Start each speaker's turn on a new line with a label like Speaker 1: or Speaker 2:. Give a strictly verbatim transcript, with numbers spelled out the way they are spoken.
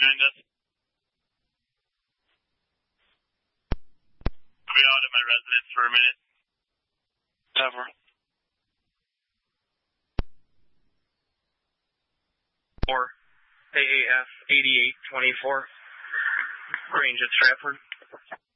Speaker 1: behind us. I'll be out of my residence for a minute. Over.
Speaker 2: Or A A F eighty-eight twenty-four. Range at Stratford.